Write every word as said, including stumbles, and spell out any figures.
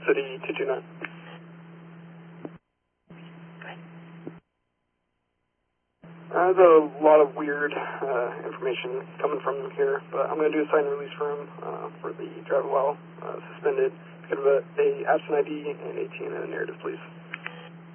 City two two nine. Uh, there's a lot of weird uh, information coming from him here, but I'm going to do a sign and release for him uh, for the driver while uh, suspended. Give a, a absent I D and eighteen and a narrative, please.